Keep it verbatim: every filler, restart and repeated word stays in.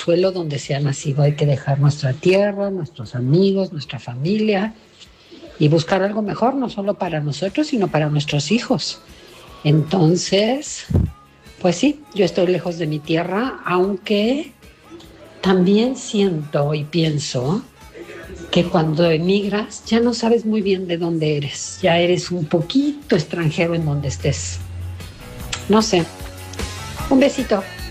suelo donde se ha nacido. Hay que dejar nuestra tierra, nuestros amigos, nuestra familia y buscar algo mejor, no solo para nosotros, sino para nuestros hijos. Entonces, pues sí, yo estoy lejos de mi tierra, aunque también siento y pienso que cuando emigras ya no sabes muy bien de dónde eres, ya eres un poquito extranjero en donde estés. No sé. Un besito.